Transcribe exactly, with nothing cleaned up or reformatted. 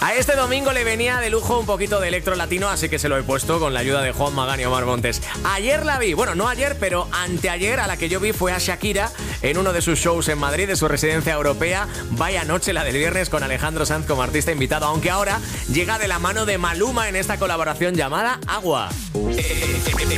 A este domingo le venía de lujo un poquito de electro latino, así que se lo he puesto con la ayuda de Juan Magán y Omar Montes. Ayer la vi, bueno, no ayer, pero anteayer a la que yo vi fue a Shakira en uno de sus shows en Madrid, de su residencia europea. Vaya noche la del viernes con Alejandro Sanz como artista invitado, aunque ahora llega de la mano de Maluma en esta colaboración llamada Agua.